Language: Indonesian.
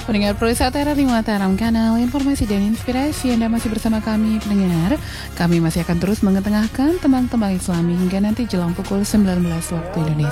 Pendengar Perusahaan Tera 5 Taram Kanal Informasi dan Inspirasi, Anda masih bersama kami pendengar. Kami masih akan terus mengetengahkan tembang-tembang Islami hingga nanti jelang pukul 19 waktu Indonesia